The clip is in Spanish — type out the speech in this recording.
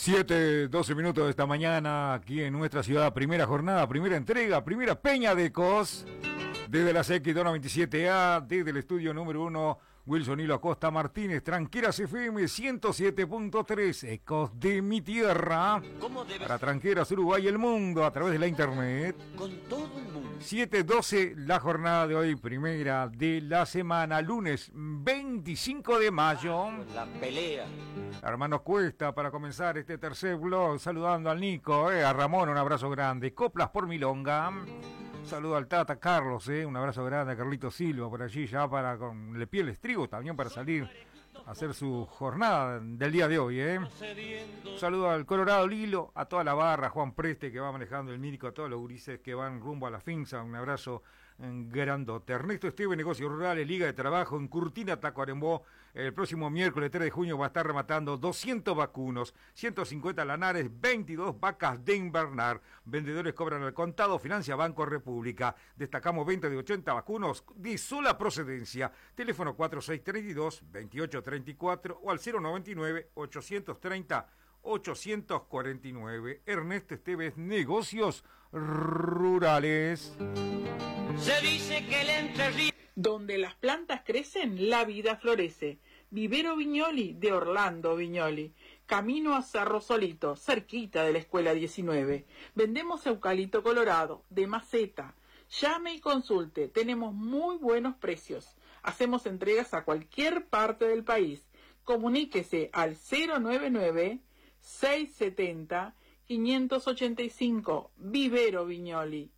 7:12 minutos de esta mañana, aquí en nuestra ciudad, primera jornada, primera entrega, primera Peña de Ecos, desde la X297A, desde el estudio número 1, Wilson Hilo Acosta Martínez, Tranqueras FM 107.3, Ecos de mi tierra, para Tranqueras, Uruguay y el mundo, a través de la internet. Con todo el mundo. 7:12, la jornada de hoy, primera de la semana, lunes 25 de mayo. La pelea. Hermanos Cuesta, para comenzar este tercer blog, saludando al Nico, a Ramón, un abrazo grande. Coplas por Milonga. Saludo al Tata Carlos, un abrazo grande a Carlito Silva por allí, ya para con Le Piel Estrigo también para salir a hacer su jornada del día de hoy. Saludo al Colorado Lilo, a toda la barra, Juan Preste que va manejando el mítico, a todos los gurises que van rumbo a la finza, un abrazo grandote. Ernesto Esteve, Negocios Rurales, Liga de Trabajo en Curtina, Tacuarembó. El próximo miércoles 3 de junio va a estar rematando 200 vacunos, 150 lanares, 22 vacas de invernar. Vendedores cobran al contado, financia Banco República. Destacamos venta de 80 vacunos de sola procedencia. Teléfono 4632-2834 o al 099-830-849. Ernesto Esteves, Negocios Rurales. Se dice que el Entre Donde las plantas crecen, la vida florece. Vivero Viñoli de Orlando Viñoli. Camino a Cerro Solito, cerquita de la Escuela 19. Vendemos eucalipto colorado, de maceta. Llame y consulte, tenemos muy buenos precios. Hacemos entregas a cualquier parte del país. Comuníquese al 099-670-585. Vivero Viñoli.